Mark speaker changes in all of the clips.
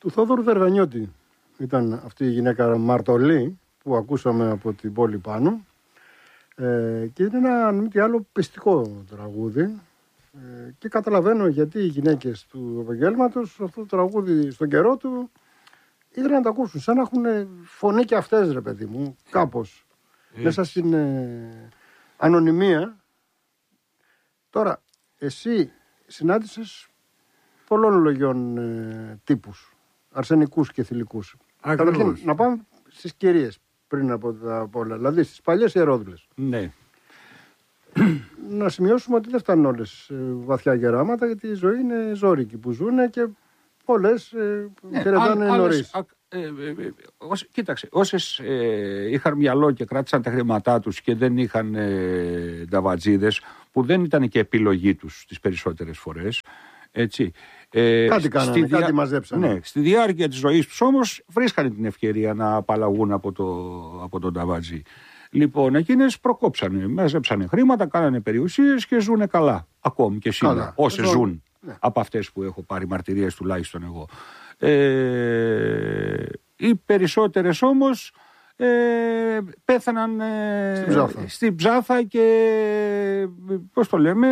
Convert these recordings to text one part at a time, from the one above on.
Speaker 1: Του Θόδωρου Δερβενιώτη ήταν αυτή η γυναίκα Μαρτωλή που ακούσαμε από την πόλη πάνω. Και είναι ένα, αν μη τι άλλο, πιστικό τραγούδι. Και καταλαβαίνω γιατί οι γυναίκες του επαγγέλματος αυτό το τραγούδι στον καιρό του ήθελαν να το ακούσουν. Σαν να έχουν φωνή και αυτές, ρε παιδί μου, κάπως. Μέσα στην ανωνυμία. Τώρα, εσύ συνάντησες πολλών λογιών τύπους, αρσενικούς και θηλυκούς. Καταρχήν, να πάμε στις κυρίες πριν από τα όλα, δηλαδή στις παλιές ιερόδουλες.
Speaker 2: Ναι.
Speaker 1: Να σημειώσουμε ότι δεν φτάνουν όλες βαθιά γεράματα, γιατί η ζωή είναι ζώρικη που ζουν και πολλές χαιρετάνε νωρίς.
Speaker 2: Κοίταξε, όσες είχαν μυαλό και κράτησαν τα χρήματά τους και δεν είχαν νταβατζίδες, που δεν ήταν και επιλογή τους τις περισσότερες φορές, έτσι.
Speaker 1: Κάτι κάνανε, κάτι μαζέψανε.
Speaker 2: Ναι, στη διάρκεια της ζωής τους όμως βρίσκανε την ευκαιρία να απαλλαγούν από τον νταβατζή. Λοιπόν, εκείνες προκόψανε, μαζέψανε χρήματα, κάνανε περιουσίες και ζουνε καλά. Ακόμη και σήμερα, όσες ζουν, από αυτές που έχω πάρει μαρτυρίες τουλάχιστον εγώ. Οι περισσότερες όμως πέθαναν στην ψάθα και πώς το λέμε,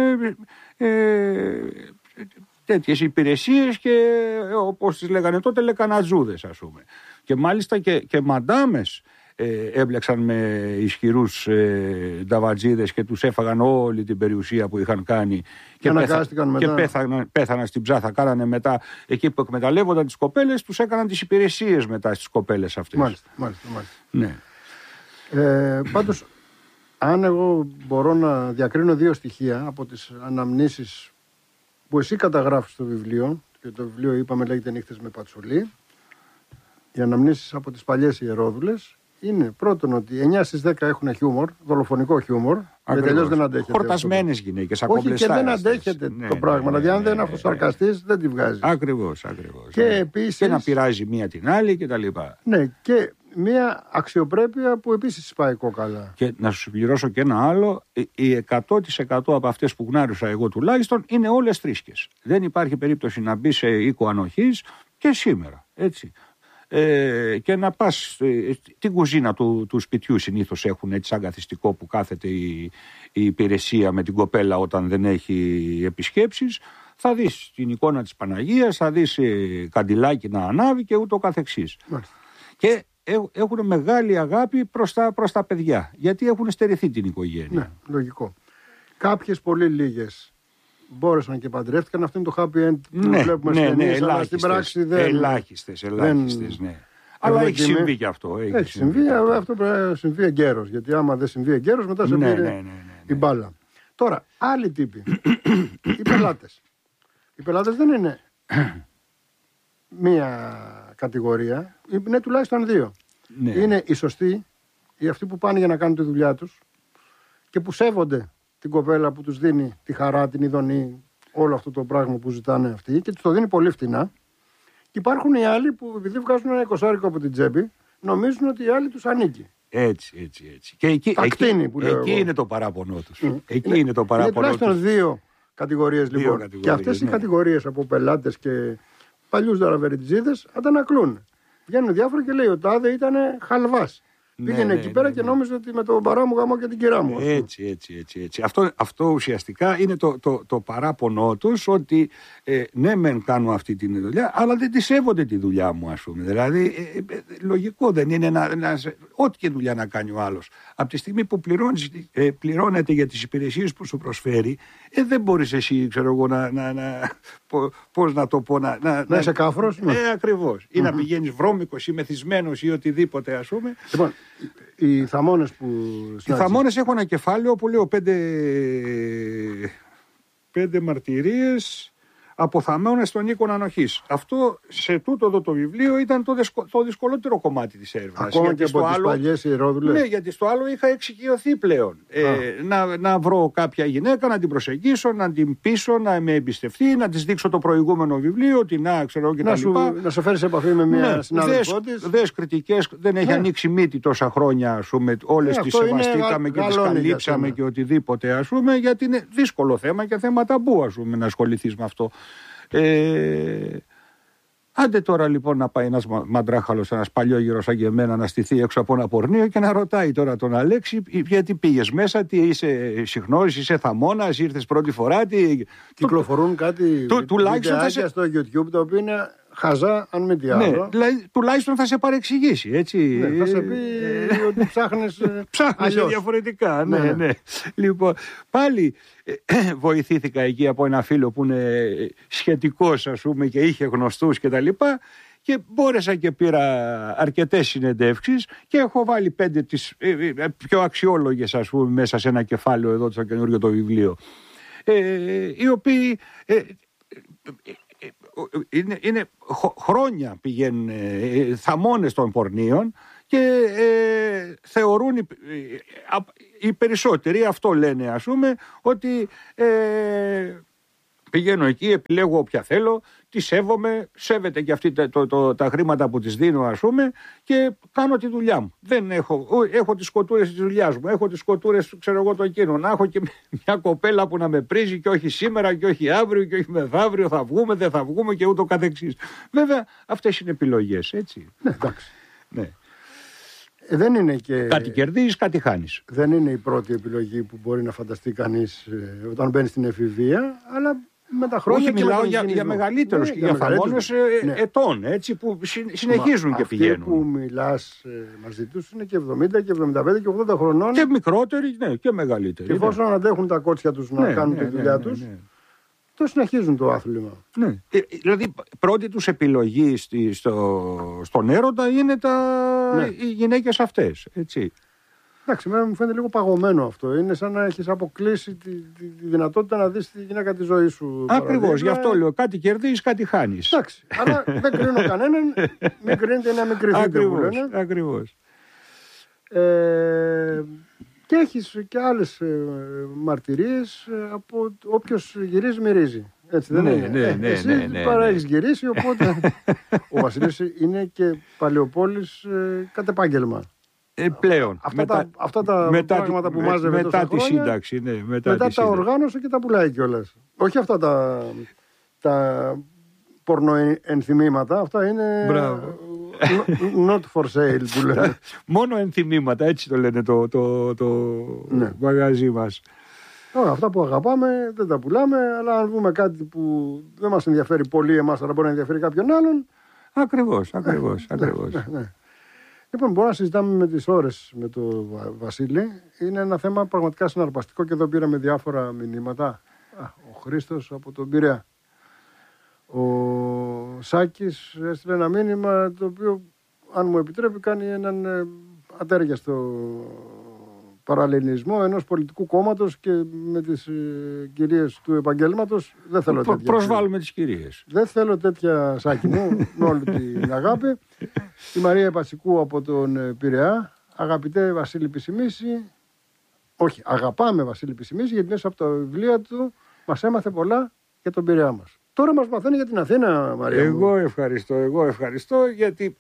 Speaker 2: τέτοιες υπηρεσίες και όπως τις λέγανε τότε λεκανατζούδες, ας πούμε. Και μάλιστα και μαντάμες έμπλεξαν με ισχυρούς νταβατζίδες και τους έφαγαν όλη την περιουσία που είχαν κάνει και πέθαναν στην ψάθα. Κάνανε μετά, εκεί που εκμεταλλεύονταν τις κοπέλες, τους έκαναν τις υπηρεσίες μετά στις κοπέλες αυτές.
Speaker 1: Μάλιστα.
Speaker 2: Ναι.
Speaker 1: Πάντως, αν εγώ μπορώ να διακρίνω δύο στοιχεία από τις αναμνήσεις που εσύ καταγράφεις στο βιβλίο, και το βιβλίο είπαμε λέγεται «Νύχτες με Πατσολή», οι αναμνήσεις από τις παλιές ιερόδουλες είναι πρώτον ότι 9 στις 10 έχουν χιούμορ, δολοφονικό χιούμορ. Γιατί τελείως δεν αντέχετε.
Speaker 2: Χορτασμένες γυναίκες,
Speaker 1: όχι, και δεν αντέχετε το πράγμα. Δηλαδή, αν δεν είναι αυτοσαρκαστής, δεν τη βγάζει.
Speaker 2: Ακριβώς.
Speaker 1: Και επίσης.
Speaker 2: Και να πειράζει μία την άλλη κτλ.
Speaker 1: Ναι, και μία αξιοπρέπεια που επίσης πάει κόκαλα.
Speaker 2: Και να σου συμπληρώσω και ένα άλλο. Οι 100% από αυτές που γνώρισα εγώ τουλάχιστον είναι όλες θρήσκες. Δεν υπάρχει περίπτωση να μπει σε οίκο ανοχής και σήμερα. Έτσι. Και να πας την κουζίνα του σπιτιού συνήθως έχουν έτσι σαν καθιστικό που κάθεται η υπηρεσία με την κοπέλα όταν δεν έχει επισκέψεις. Θα δεις την εικόνα της Παναγίας, θα δεις καντιλάκι να ανάβει και ούτω καθεξής. Και έχουν μεγάλη αγάπη προς τα παιδιά, γιατί έχουν στερηθεί την οικογένεια.
Speaker 1: Ναι, λογικό. Κάποιες πολύ λίγες μπόρεσαν και παντρεύτηκαν. Αυτό είναι το happy end που βλέπουμε στις ταινίες, αλλά στην πράξη δεν.
Speaker 2: Ελάχιστες, ναι. Αλλά έχει συμβεί και αυτό.
Speaker 1: Έχει συμβεί, αυτό πρέπει να συμβεί εγκαίρος. Γιατί άμα δεν συμβεί εγκαίρος, μετά σε πήρε η μπάλα. Τώρα, άλλοι τύποι. Οι πελάτες. Οι πελάτες δεν είναι μία κατηγορία, είναι τουλάχιστον δύο. Ναι. Είναι οι σωστοί, οι αυτοί που πάνε για να κάνουν τη δουλειά τους και που σέβονται την κοπέλα που τους δίνει τη χαρά, την ειδονή, όλο αυτό το πράγμα που ζητάνε αυτοί και τους το δίνει πολύ φτηνά. Και υπάρχουν οι άλλοι που επειδή βγάζουν ένα 20 από την τσέπη, νομίζουν ότι οι άλλοι τους ανήκει.
Speaker 2: Έτσι. Και εκεί είναι το παράπονό τους. Εκεί είναι το παράπονο τους.
Speaker 1: Είναι τουλάχιστον δύο κατηγορίες λοιπόν. Και αυτές οι κατηγορίες από πελάτες και παλιούς δαραβεριτζίδες αντανακλούν. Βγαίνουν διάφορα και λέει ο τάδε ήταν χαλβάς. Πήγαινε εκεί πέρα και νόμιζε ότι με τον παρά μου γαμώ και την κυρά μου.
Speaker 2: Έτσι. Αυτό ουσιαστικά είναι το παράπονο τους, ότι ναι μεν κάνω αυτή τη δουλειά, αλλά δεν τη σέβονται τη δουλειά μου, ας πούμε. Δηλαδή, λογικό δεν είναι ό,τι και δουλειά να κάνει ο άλλος. Από τη στιγμή που πληρώνεται για τις υπηρεσίες που σου προσφέρει, δεν μπορείς εσύ, ξέρω εγώ, πώς να το πω, να
Speaker 1: είσαι κάφρος.
Speaker 2: Ακριβώς. Ή να πηγαίνεις βρώμικος ή μεθυσμένος ή οτιδήποτε, ας πούμε.
Speaker 1: Λοιπόν, οι θαμώνες που
Speaker 2: οι θαμώνες έχουν ένα κεφάλαιο που λέω 5 μαρτυρίες από θαμώνες των οίκων ανοχής. Αυτό σε τούτο εδώ το βιβλίο ήταν το δυσκολότερο κομμάτι της έρευνας.
Speaker 1: Ακόμα και από τις παλιές ιερόδουλες.
Speaker 2: Ναι, γιατί στο άλλο είχα εξοικειωθεί πλέον. Να βρω κάποια γυναίκα, να την προσεγγίσω, να την πείσω, να με εμπιστευτεί, να της δείξω το προηγούμενο βιβλίο,
Speaker 1: να σε φέρει σε επαφή με μια συνάδελφό της.
Speaker 2: Δες κριτικές, δεν έχει ανοίξει μύτη τόσα χρόνια, ας πούμε, όλες τις σεβαστήκαμε και τις καλύψαμε και οτιδήποτε, ας πούμε, γιατί είναι δύσκολο θέμα και θέμα ταμπού, ας πούμε, να ασχοληθείς με αυτό. Άντε τώρα λοιπόν να πάει ένας μαντράχαλος, ένας παλιόγυρος σαν και εμένα, να στηθεί έξω από ένα πορνείο και να ρωτάει τώρα τον Αλέξη, γιατί πήγες μέσα, τι είσαι συχνός, είσαι θαμώνας, ήρθες πρώτη φορά.
Speaker 1: Κυκλοφορούν κάτι βιντεάκια στο YouTube τα οποία είναι χαζά, αν μη τι άλλο.
Speaker 2: Ναι, δηλαδή, τουλάχιστον θα σε παρεξηγήσει, έτσι.
Speaker 1: Ναι, θα σε πει ότι ψάχνεις
Speaker 2: διαφορετικά. Ναι. Λοιπόν, πάλι βοηθήθηκα εκεί από ένα φίλο που είναι σχετικός, ας πούμε, και είχε γνωστούς κτλ. Και μπόρεσα και πήρα αρκετές συνεντεύξεις και έχω βάλει 5 τις πιο αξιόλογες, ας πούμε, μέσα σε ένα κεφάλαιο εδώ στο καινούριο το βιβλίο, οι οποίοι είναι χρόνια πηγαίνουν θαμώνες των πορνείων και θεωρούν οι περισσότεροι, αυτό λένε, ας πούμε, ότι πηγαίνω εκεί, επιλέγω όποια θέλω, τη σέβομαι, σέβεται και αυτή τα χρήματα που της δίνω, ας πούμε, και κάνω τη δουλειά μου. Δεν έχω τις σκοτούρες της δουλειάς μου, έχω τις σκοτούρες, ξέρω εγώ, το εκείνο. Να έχω και μια κοπέλα που να με πρίζει και όχι σήμερα και όχι αύριο και όχι μεθαύριο, θα βγούμε, δεν θα βγούμε και ούτω καθεξής. Βέβαια, αυτές είναι επιλογές, έτσι.
Speaker 1: Ναι, εντάξει.
Speaker 2: Ναι.
Speaker 1: Δεν είναι και...
Speaker 2: Κάτι κερδίζεις, κάτι χάνεις.
Speaker 1: Δεν είναι η πρώτη επιλογή που μπορεί να φανταστεί κανείς όταν μπαίνει στην εφηβεία, αλλά με τα χρόνια.
Speaker 2: Όχι, μιλάω για μεγαλύτερους, για θαμώνες ετών, έτσι, που συνεχίζουν και πηγαίνουν.
Speaker 1: Αυτοί που μιλάς μαζί τους είναι και 70 και 75 και 80 χρονών.
Speaker 2: Και μικρότεροι, ναι, και μεγαλύτεροι.
Speaker 1: Και εφόσον αντέχουν τα κότσια τους να κάνουν τη δουλειά τους, το συνεχίζουν το άθλημα.
Speaker 2: Ναι. Δηλαδή, πρώτη τους επιλογή στον έρωτα είναι οι γυναίκες αυτές, έτσι.
Speaker 1: Εντάξει, μου φαίνεται λίγο παγωμένο αυτό. Είναι σαν να έχεις αποκλείσει τη δυνατότητα να δεις τη γυναίκα τη ζωή σου.
Speaker 2: Ακριβώς, γι' αυτό λέω. Κάτι κερδίζεις, κάτι χάνεις.
Speaker 1: Εντάξει, αλλά δεν κρίνω κανέναν. Μην κρίνετε να μην κρυθείτε, που λένε.
Speaker 2: Ακριβώς.
Speaker 1: Και έχεις και άλλες μαρτυρίες από όποιος γυρίζει μυρίζει. Έτσι δεν είναι? Εσύ παρά έχεις γυρίσει, οπότε ο Βασίλης είναι και παλαιοπόλης κατ' επάγγελμα.
Speaker 2: Πλέον.
Speaker 1: Αυτά τα πράγματα που μάζευε
Speaker 2: μετά τη σύνταξη. Ναι,
Speaker 1: μετά τα οργάνωσε και τα πουλάει κιόλας. Όχι αυτά τα πορνοενθυμήματα, αυτά είναι not for sale που λένε.
Speaker 2: Μόνο ενθυμήματα, έτσι το λένε το μαγαζί μας.
Speaker 1: Αυτά που αγαπάμε δεν τα πουλάμε, αλλά αν δούμε κάτι που δεν μας ενδιαφέρει πολύ εμάς, αλλά μπορεί να ενδιαφέρει κάποιον άλλον.
Speaker 2: Ακριβώς.
Speaker 1: Ναι. Λοιπόν, μπορούμε να συζητάμε με τις ώρες με τον Βασίλη. Είναι ένα θέμα πραγματικά συναρπαστικό και εδώ πήραμε διάφορα μηνύματα. Ο Χρήστος από τον Πειραιά. Ο Σάκης έστειλε ένα μήνυμα το οποίο, αν μου επιτρέπει, κάνει έναν ατέριαστο παραλληλισμό ενός πολιτικού κόμματος και με τις κυρίες του επαγγέλματος. Δεν θέλω τέτοια.
Speaker 2: Προσβάλλουμε τις κυρίες.
Speaker 1: Δεν θέλω τέτοια, Σάκη μου, με όλη την αγάπη. Η Μαρία Πατσικού από τον Πειραιά. Αγαπητέ Βασίλη Πισημίση. Όχι, αγαπάμε Βασίλη Πισημίση, γιατί μέσα από τα βιβλία του μας έμαθε πολλά για τον Πειραιά μας. Τώρα μας μαθαίνει για την Αθήνα, Μαρία.
Speaker 2: Εγώ ευχαριστώ γιατί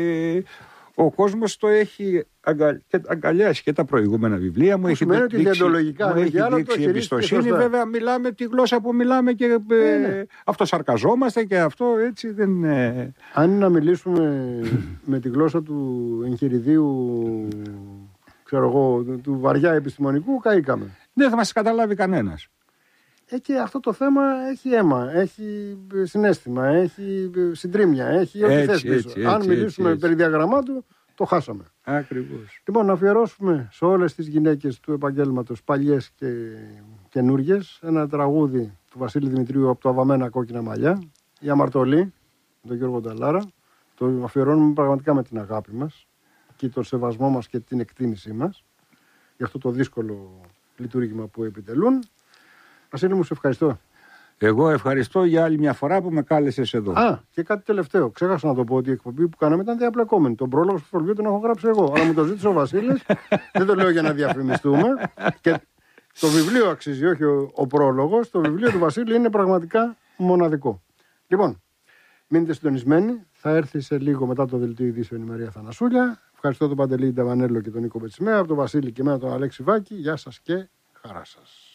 Speaker 2: ο κόσμος το έχει αγκαλιάσει και τα προηγούμενα βιβλία μου.
Speaker 1: Σημαίνει ότι διεντολογικά
Speaker 2: μου έχει δείξει εμπιστοσύνη. Βέβαια, μιλάμε τη γλώσσα που μιλάμε και αυτοσαρκαζόμαστε και αυτό έτσι δεν είναι.
Speaker 1: Αν να μιλήσουμε με τη γλώσσα του εγχειριδίου, ξέρω εγώ, του βαριά επιστημονικού, καήκαμε.
Speaker 2: Δεν θα μας καταλάβει κανένας.
Speaker 1: Και αυτό το θέμα έχει αίμα, έχει συναίσθημα, έχει συντρίμμια, έχει ό,τι θες πίσω. Αν μιλήσουμε περί διαγραμμάτου, το χάσαμε.
Speaker 2: Ακριβώς.
Speaker 1: Λοιπόν, να αφιερώσουμε σε όλες τις γυναίκες του επαγγέλματος, παλιές και καινούργιες, ένα τραγούδι του Βασίλη Δημητρίου από το Αβαμένα Κόκκινα Μαλλιά, η Αμαρτωλή, τον Γιώργο Νταλάρα. Το αφιερώνουμε πραγματικά με την αγάπη μας και τον σεβασμό μας και την εκτίμησή μας για αυτό το δύσκολο λειτουργήμα που επιτελούν. Βασίλη μου, σε ευχαριστώ.
Speaker 2: Εγώ ευχαριστώ για άλλη μια φορά που με κάλεσες εδώ.
Speaker 1: Και κάτι τελευταίο. Ξέχασα να το πω ότι η εκπομπή που κάναμε ήταν διαπλεκόμενη. Τον πρόλογο στο φορτίο τον έχω γράψει εγώ. Αλλά μου το ζήτησε ο Βασίλης. Δεν το λέω για να διαφημιστούμε. Και το βιβλίο αξίζει, όχι ο πρόλογος. Το βιβλίο του Βασίλη είναι πραγματικά μοναδικό. Λοιπόν, μείνετε συντονισμένοι. Θα έρθει σε λίγο μετά το δελτίο ειδήσεων η Μαρία Θανασούλια. Ευχαριστώ τον Παντελή Νταβανέλο και τον Νίκο Μπετσιμέα. Από τον Βασίλη και εμένα τον Αλέξη Βάκη. Γεια σας και χαρά σας.